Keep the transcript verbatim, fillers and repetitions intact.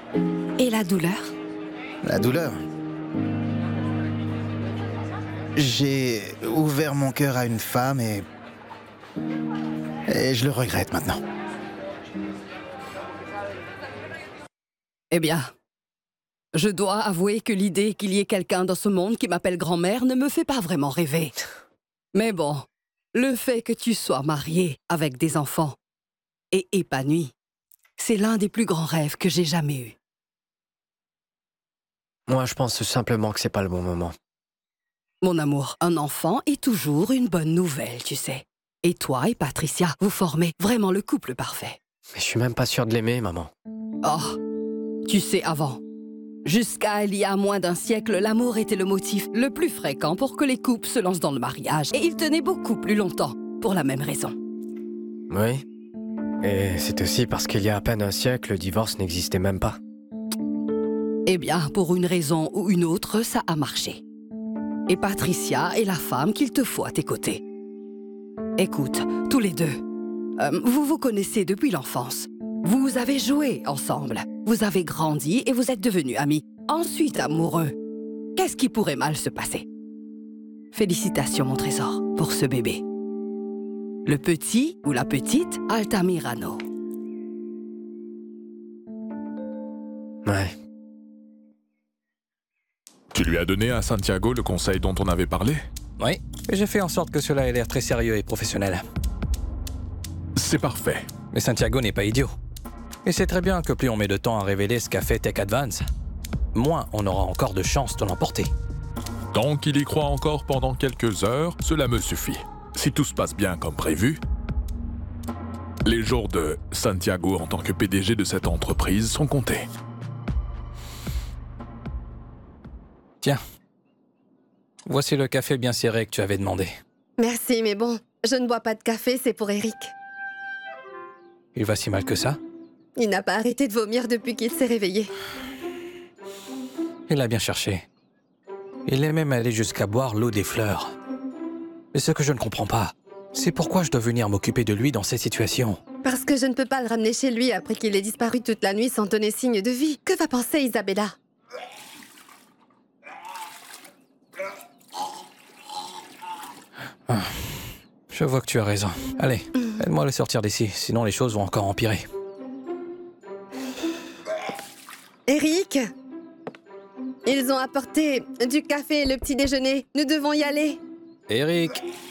Et la douleur? La douleur. J'ai ouvert mon cœur à une femme et... Et je le regrette maintenant. Eh bien, je dois avouer que l'idée qu'il y ait quelqu'un dans ce monde qui m'appelle grand-mère ne me fait pas vraiment rêver. Mais bon, le fait que tu sois mariée avec des enfants et épanouie, c'est l'un des plus grands rêves que j'ai jamais eus. Moi, je pense simplement que c'est pas le bon moment. Mon amour, un enfant est toujours une bonne nouvelle, tu sais. Et toi et Patricia, vous formez vraiment le couple parfait. Mais je suis même pas sûr de l'aimer, maman. Oh, tu sais, avant, jusqu'à il y a moins d'un siècle, l'amour était le motif le plus fréquent pour que les couples se lancent dans le mariage. Et il tenait beaucoup plus longtemps, pour la même raison. Oui. Et c'est aussi parce qu'il y a à peine un siècle, le divorce n'existait même pas. Eh bien, pour une raison ou une autre, ça a marché. Et Patricia est la femme qu'il te faut à tes côtés. Écoute, tous les deux, euh, vous vous connaissez depuis l'enfance. Vous avez joué ensemble, vous avez grandi et vous êtes devenus amis, ensuite amoureux. Qu'est-ce qui pourrait mal se passer? Félicitations, mon trésor, pour ce bébé. Le petit ou la petite Altamirano. Ouais. Tu lui as donné à Santiago le conseil dont on avait parlé? Oui, et j'ai fait en sorte que cela ait l'air très sérieux et professionnel. C'est parfait. Mais Santiago n'est pas idiot. Et c'est très bien que plus on met de temps à révéler ce qu'a fait Tech Advance, moins on aura encore de chances de l'emporter. Tant qu'il y croit encore pendant quelques heures, cela me suffit. Si tout se passe bien comme prévu, les jours de Santiago en tant que P D G de cette entreprise sont comptés. Tiens, voici le café bien serré que tu avais demandé. Merci, mais bon, je ne bois pas de café, c'est pour Eric. Il va si mal que ça? Il n'a pas arrêté de vomir depuis qu'il s'est réveillé. Il a bien cherché. Il est même allé jusqu'à boire l'eau des fleurs. Mais ce que je ne comprends pas, c'est pourquoi je dois venir m'occuper de lui dans cette situation. Parce que je ne peux pas le ramener chez lui après qu'il ait disparu toute la nuit sans donner signe de vie. Que va penser Isabella? Ah, je vois que tu as raison. Allez, aide-moi à le sortir d'ici, sinon les choses vont encore empirer. Eric, ils ont apporté du café et le petit déjeuner. Nous devons y aller. Eric,